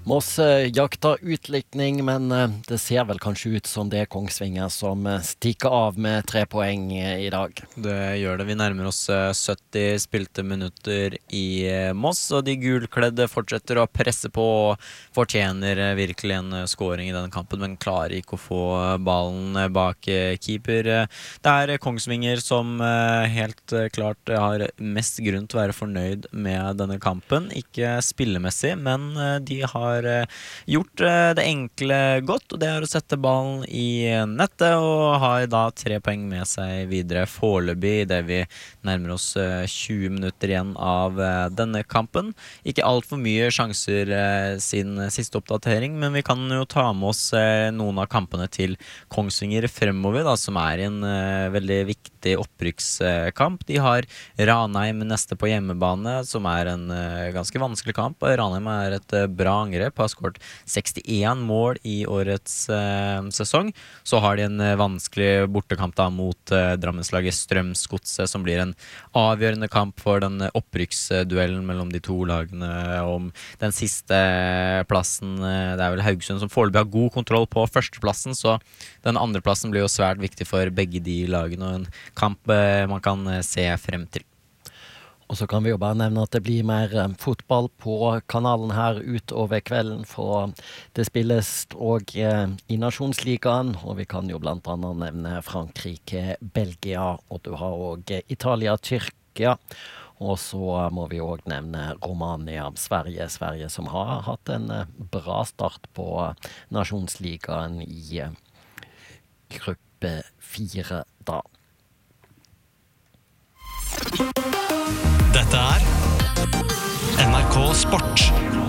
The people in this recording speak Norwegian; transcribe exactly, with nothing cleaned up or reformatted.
Moss eh, jakter utlikning, men eh, det ser vel kanskje ut som det er Kongsvinger som eh, stikker av med tre poeng eh, i dag. Det gjør det. Vi nærmer oss eh, sytti spilte minutter i eh, Moss, og de gulkledde fortsetter å presse på og fortjener eh, virkelig en eh, scoring i denne kampen, men klarer ikke å få eh, ballen eh, bak eh, keeper. Eh, Det er eh, Kongsvinger som eh, helt eh, klart eh, har mest grunn til å være fornøyd med denne kampen. Ikke spillemessig, men eh, de har eh, gjort eh, det enkle godt, og det er å sette ballen i eh, nettet, og har da tre poeng med seg videre foreløpig, det vi nærmer oss eh, tjue minutter igjen av eh, denne kampen. Ikke alt for mye sjanser eh, sin siste oppdatering, men vi kan jo ta med oss eh, noen av kampene til Kongsvinger fremover, da, som er en eh, veldig viktig opprykkskamp. De har Ranheim neste på hjemmebane, som er en eh, ganske vanskelig kamp. Ranheim er et eh, bra angrep, har skåret sekstien mål i årets eh, sesong. Så har de en eh, vanskelig bortekamp da mot eh, Drammenslaget Strømsgodset, som blir en avgjørende kamp for den eh, opprykksduellen mellom de to lagene om den siste plassen. Eh, det er vel Haugesund som foreløpig har god kontroll på førsteplassen, så den andre plassen blir jo svært viktig for begge de lagene, og en kamp eh, man kan eh, se frem til. Og så kan vi jo bare nevne at det blir mer eh, fotball på kanalen her utover kvelden, for det spilles og eh, i Nasjonsligaen, og vi kan jo blant annet nevne Frankrike, Belgia, og du har også Italia, Tyrkia, og så må vi også nevne Romania, Sverige, Sverige som har hatt en eh, bra start på Nasjonsligaen i eh, gruppe fire da. Dette er N R K Sport.